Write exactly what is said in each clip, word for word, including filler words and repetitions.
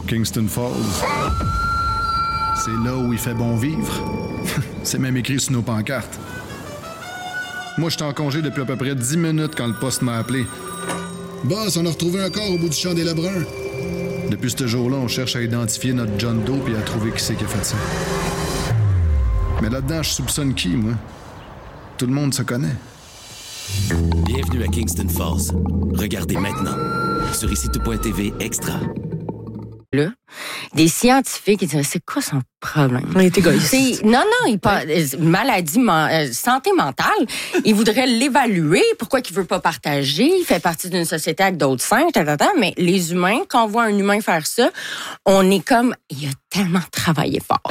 Kingston Falls. C'est là où il fait bon vivre. C'est même écrit sur nos pancartes. Moi, j'étais en congé depuis à peu près dix minutes quand le poste m'a appelé. Boss, on a retrouvé un corps au bout du champ des Lebrun. Depuis ce jour-là, on cherche à identifier notre John Doe et à trouver qui c'est qui a fait ça. Mais là-dedans, je soupçonne qui, moi? Tout le monde se connaît. Bienvenue à Kingston Falls. Regardez maintenant sur ici tout point t v extra. Là, des scientifiques, ils disent, c'est quoi son problème? On est égoïste. C'est, non, non, il pas, maladie, euh, santé mentale, il voudrait l'évaluer. Pourquoi il veut pas partager? Il fait partie d'une société avec d'autres singes, tata, mais les humains, quand on voit un humain faire ça, on est comme, il a tellement travaillé fort.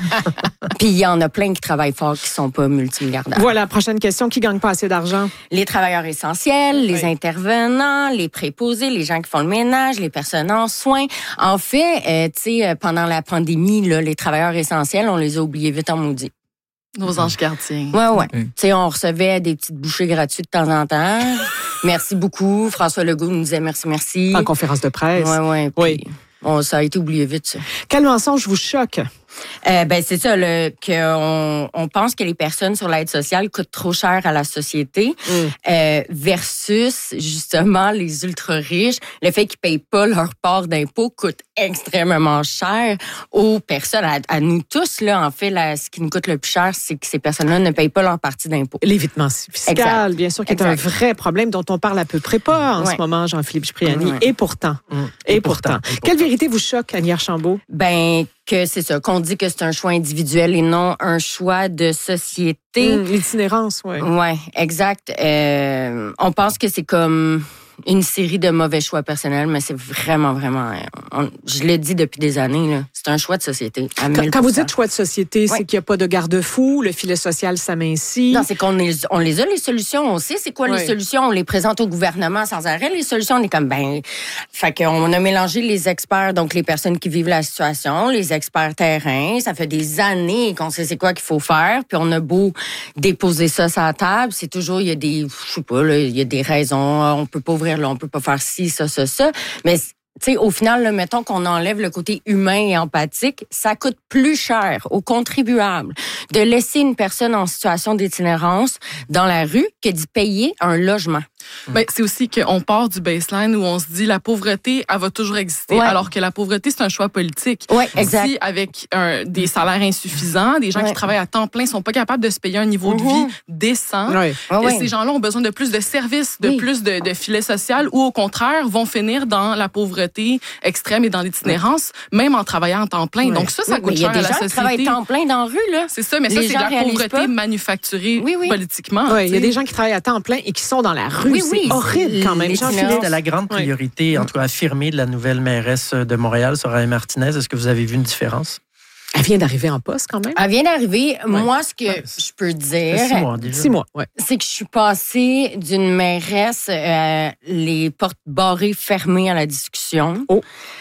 Puis il y en a plein qui travaillent fort qui sont pas multimilliardaires. Voilà, prochaine question. Qui gagne pas assez d'argent? Les travailleurs essentiels, les oui. intervenants, les préposés, les gens qui font le ménage, les personnes en soins. En fait, euh, tu sais, pendant la pandémie, là, les travailleurs essentiels, on les a oubliés vite en maudit. Nos anges gardiens. Ouais, ouais. Tu sais, on recevait des petites bouchées gratuites de temps en temps. Merci beaucoup. François Legault nous disait merci, merci. En conférence de presse. Ouais, ouais. Oui. On, ça a été oublié vite, ça. Quel mensonge vous choque? Euh, ben c'est ça, le, qu'on on pense que les personnes sur l'aide sociale coûtent trop cher à la société mm. euh, versus justement les ultra riches. Le fait qu'ils payent pas leur part d'impôt coûte extrêmement cher aux personnes, à, à nous tous là. En fait, là, ce qui nous coûte le plus cher, c'est que ces personnes-là ne payent pas leur partie d'impôt. L'évitement fiscal, exact. Bien sûr, qui est exact. Un vrai problème dont on parle à peu près pas en ouais. ce moment, Jean-Philippe Cipriani. Ouais. Et pourtant, mm. et, et, pourtant. pourtant, et pourtant, quelle vérité vous choque, Annie Archambault? Ben que c'est ça, qu'on dit que c'est un choix individuel et non un choix de société. Mmh, l'itinérance, oui. Oui, exact. Euh, on pense que c'est comme une série de mauvais choix personnels, mais c'est vraiment, vraiment... On, je le dis depuis des années, là, c'est un choix de société. Quand, quand vous dites choix de société, oui. c'est qu'il n'y a pas de garde-fou, le filet social s'amincit. Non, c'est qu'on les, on les a, les solutions. On sait c'est quoi oui. les solutions. On les présente au gouvernement sans arrêt. Les solutions, on est comme, ben... Fait qu'on a mélangé les experts, donc les personnes qui vivent la situation, les experts terrain. Ça fait des années qu'on sait c'est quoi qu'il faut faire. Puis on a beau déposer ça sur la table, c'est toujours, il y a des... Je sais pas, là, il y a des raisons. On peut pas ouvrir là, on peut pas faire ci, ça, ça, ça. Mais tu sais, au final, là, mettons qu'on enlève le côté humain et empathique, ça coûte plus cher aux contribuables de laisser une personne en situation d'itinérance dans la rue que d'y payer un logement. Ben, c'est aussi qu'on part du baseline où on se dit la pauvreté, elle va toujours exister, ouais. alors que la pauvreté, c'est un choix politique. Ouais, exact. Si avec un, des salaires insuffisants, des gens ouais. qui travaillent à temps plein sont pas capables de se payer un niveau mm-hmm. de vie décent, ouais. et ouais. ces gens-là ont besoin de plus de services, de oui. plus de, de filets social, ou au contraire, vont finir dans la pauvreté extrême et dans l'itinérance, ouais. même en travaillant à temps plein. Ouais. Donc ça, ça oui, coûte cher à la société. Il y a des gens qui travaillent temps plein dans la rue, là. C'est ça, mais Les ça, c'est de la pauvreté pas. manufacturée oui, oui. politiquement. Oui, il y a des gens qui travaillent à temps plein et qui sont dans la rue. Oui, oui, c'est horrible quand même. C'était la grande priorité, oui. en tout cas affirmée, de la nouvelle mairesse de Montréal, Soraya Martinez. Est-ce que vous avez vu une différence? Elle vient d'arriver en poste quand même. Elle vient d'arriver. Ouais. Moi, ce que ouais. je peux dire, six mois, déjà. Six mois, ouais. c'est que je suis passée d'une mairesse, euh, les portes barrées, fermées à la discussion, oh.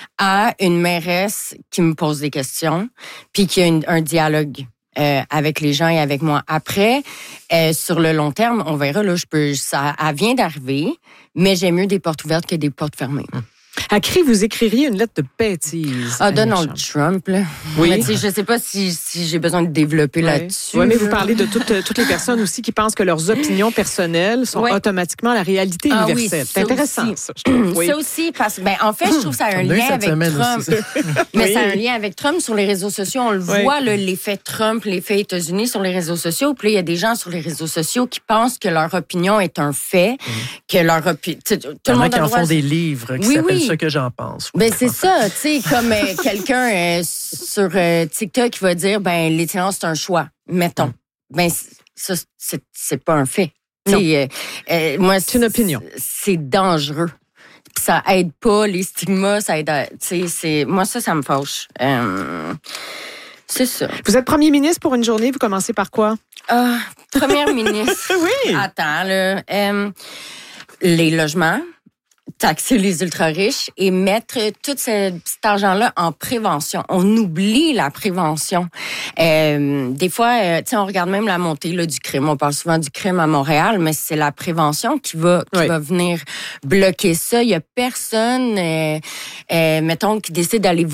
à une mairesse qui me pose des questions, puis qui a une, un dialogue. Euh, avec les gens et avec moi. Après, euh, sur le long terme, on verra, là, je peux, ça, elle vient d'arriver, mais j'aime mieux des portes ouvertes que des portes fermées. Hum. À qui vous écririez une lettre de bêtise? Ah, Donald Trump, là. Oui. Mais tu sais, je sais pas si, si j'ai besoin de développer oui. là-dessus. Oui, mais vous parlez de toutes, toutes les personnes aussi qui pensent que leurs opinions personnelles sont oui. automatiquement la réalité ah, universelle. Oui, c'est intéressant, aussi. ça, je trouve. Oui. Ça aussi, parce que, ben, en fait, je trouve que ça a un lien avec Trump. Aussi, mais oui. ça a un lien avec Trump sur les réseaux sociaux. On le oui. voit, là, l'effet Trump, l'effet États-Unis sur les réseaux sociaux. Puis là, il y a des gens sur les réseaux sociaux qui pensent que leur opinion est un fait, mmh. que leur opinion... Tout le monde a qui en droit... font des livres qui oui, s'appellent oui. Ce que j'en pense. Ben c'est ça, tu sais, comme euh, quelqu'un euh, sur euh, TikTok qui va dire, ben l'itinérance c'est un choix, mettons. Mm. Ben ça c'est c'est pas un fait. Non. Euh, euh, moi c'est une opinion. C'est dangereux. Puis ça aide pas les stigmas, ça aide. Tu sais, c'est moi ça, ça me fâche. Euh, c'est ça. Vous êtes premier ministre pour une journée. Vous commencez par quoi? Ah, première ministre. Oui. Attends là, euh, les logements. Taxer les ultra-riches et mettre tout ce, cet argent-là en prévention. On oublie la prévention. Euh, des fois, euh, tu sais, on regarde même la montée là, du crime. On parle souvent du crime à Montréal, mais c'est la prévention qui va qui oui. va venir bloquer ça. Il y a personne, euh, euh, mettons, qui décide d'aller